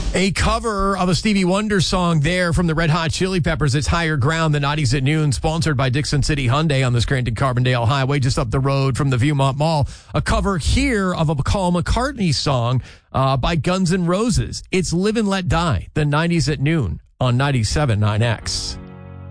A cover of a Stevie Wonder song there from the Red Hot Chili Peppers. It's Higher Ground, the 90s at Noon, sponsored by Dixon City Hyundai on the Scranton-Carbondale Highway, just up the road from the Viewmont Mall. A cover here of a Paul McCartney song by Guns N' Roses. It's Live and Let Die, the 90s at Noon on 97.9X.